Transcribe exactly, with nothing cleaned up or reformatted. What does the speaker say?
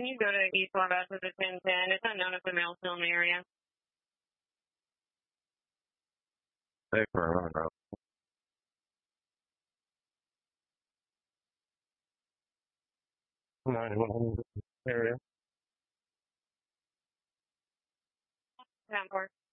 can you go to East Wabasha with a ten ten? It's unknown if the mail's still in the area. Hey, for a run, bro. ninety-one hundred area. ten four.